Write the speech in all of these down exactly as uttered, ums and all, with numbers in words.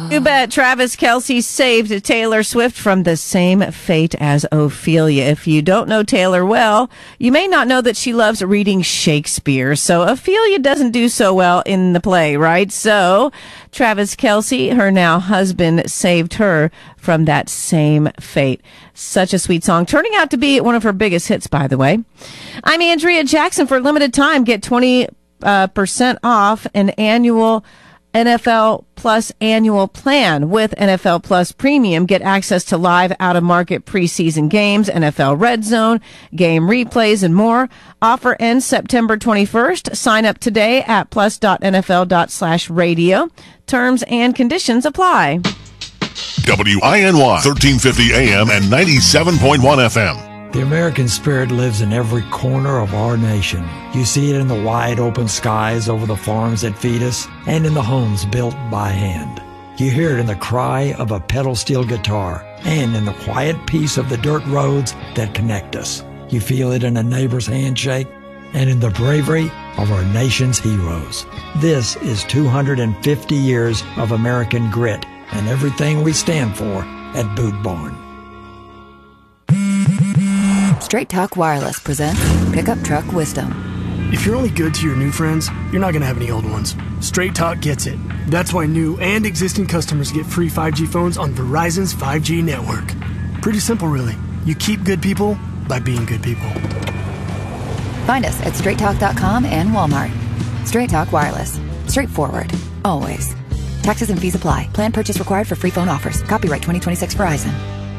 You bet. Travis Kelce saved Taylor Swift from the same fate as Ophelia. If you don't know Taylor well, you may not know that she loves reading Shakespeare. So Ophelia doesn't do so well in the play, right? So Travis Kelce, her now husband, saved her from that same fate. Such a sweet song, turning out to be one of her biggest hits, by the way. I'm Andrea Jackson. For a limited time, get twenty percent off an annual N F L Plus annual plan. With N F L Plus Premium, get access to live out-of-market preseason games, N F L Red Zone, game replays, and more. Offer ends September twenty-first. Sign up today at plus.nfl.slash slash radio. Terms and conditions apply. W I N Y, thirteen fifty A M and ninety-seven point one F M. The American spirit lives in every corner of our nation. You see it in the wide open skies over the farms that feed us and in the homes built by hand. You hear it in the cry of a pedal steel guitar and in the quiet peace of the dirt roads that connect us. You feel it in a neighbor's handshake and in the bravery of our nation's heroes. This is two hundred fifty years of American grit and everything we stand for at Boot Barn. Straight Talk Wireless presents Pickup Truck Wisdom. If you're only good to your new friends, you're not going to have any old ones. Straight Talk gets it. That's why new and existing customers get free five G phones on Verizon's five G network. Pretty simple, really. You keep good people by being good people. Find us at straight talk dot com and Walmart. Straight Talk Wireless. Straightforward. Always. Taxes and fees apply. Plan purchase required for free phone offers. Copyright twenty twenty-six Verizon.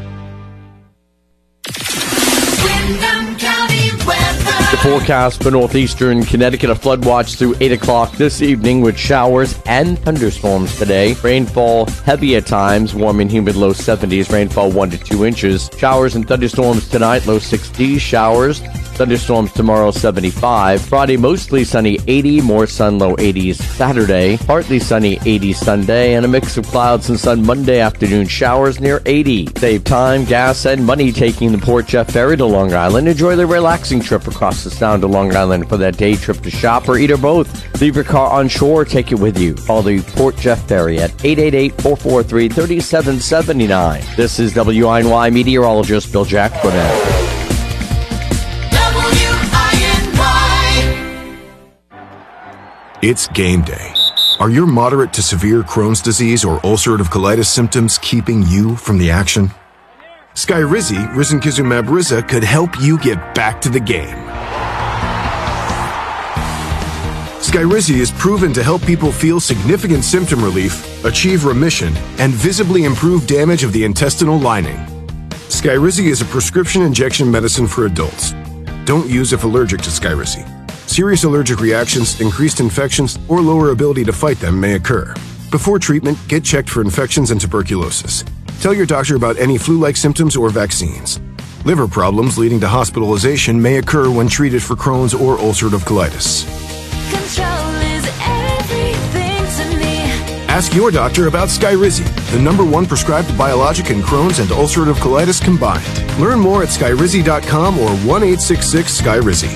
The forecast for northeastern Connecticut, a flood watch through eight o'clock this evening with showers and thunderstorms today. Rainfall heavy at times, warm and humid, low seventies. Rainfall one to two inches. Showers and thunderstorms tonight, low sixties. Showers, thunderstorms tomorrow, seventy-five. Friday, mostly sunny, eighty. More sun, low eighties. Saturday, partly sunny, eighty Sunday. And a mix of clouds and sun Monday afternoon. Showers near eighty. Save time, gas, and money taking the Port Jeff Ferry to Long Island. Enjoy the relaxing trip across the Sound to Long Island for that day trip to shop, or either both. Leave your car on shore or take it with you. Call the Port Jeff Ferry at eight eight eight, four four three, three seven seven nine. This is W I N Y meteorologist Bill Jack Burnett. It's game day. Are your moderate to severe Crohn's disease or ulcerative colitis symptoms keeping you from the action? Skyrizi, risankizumab Riza, could help you get back to the game. Skyrizi is proven to help people feel significant symptom relief, achieve remission, and visibly improve damage of the intestinal lining. Skyrizi is a prescription injection medicine for adults. Don't use if allergic to Skyrizi. Serious allergic reactions, increased infections, or lower ability to fight them may occur. Before treatment, get checked for infections and tuberculosis. Tell your doctor about any flu-like symptoms or vaccines. Liver problems leading to hospitalization may occur when treated for Crohn's or ulcerative colitis. Control is everything to me. Ask your doctor about Skyrizi, the number one prescribed biologic in Crohn's and ulcerative colitis combined. Learn more at skyrizi dot com or one eight six six Skyrizi.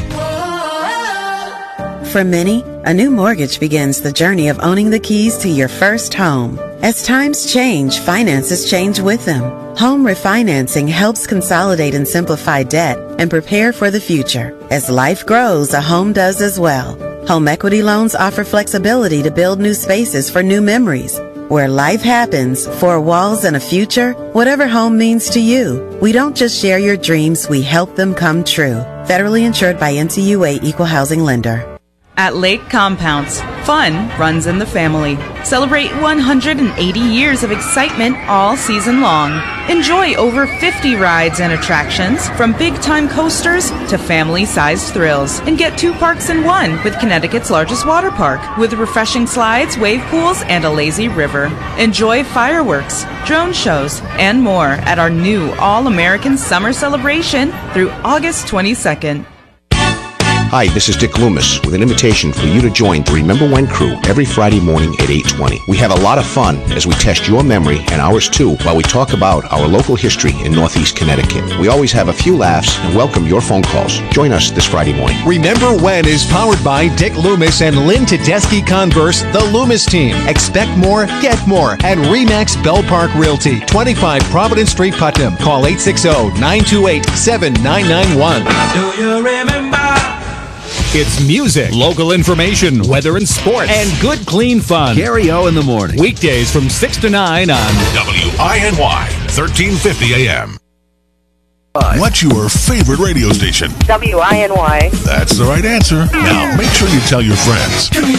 For many, a new mortgage begins the journey of owning the keys to your first home. As times change, finances change with them. Home refinancing helps consolidate and simplify debt and prepare for the future. As life grows, a home does as well. Home equity loans offer flexibility to build new spaces for new memories. Where life happens, four walls and a future, whatever home means to you. We don't just share your dreams, we help them come true. Federally insured by N C U A Equal Housing Lender. At Lake Compounds, fun runs in the family. Celebrate one hundred eighty years of excitement all season long. Enjoy over fifty rides and attractions, from big-time coasters to family-sized thrills. And get two parks in one with Connecticut's largest water park, with refreshing slides, wave pools, and a lazy river. Enjoy fireworks, drone shows, and more at our new All-American Summer Celebration through August twenty-second. Hi, this is Dick Loomis with an invitation for you to join the Remember When crew every Friday morning at eight twenty. We have a lot of fun as we test your memory and ours too while we talk about our local history in Northeast Connecticut. We always have a few laughs and welcome your phone calls. Join us this Friday morning. Remember When is powered by Dick Loomis and Lynn Tedeschi Converse, the Loomis team. Expect more, get more at Remax Bell Park Realty, twenty-five Providence Street, Putnam. Call eight six zero, nine two eight, seven nine nine one. Do you remember? It's music, local information, weather and sports, and good, clean fun. Gary O in the morning. Weekdays from six to nine on W I N Y, thirteen fifty A M. What's your favorite radio station? W I N Y. That's the right answer. Now, make sure you tell your friends.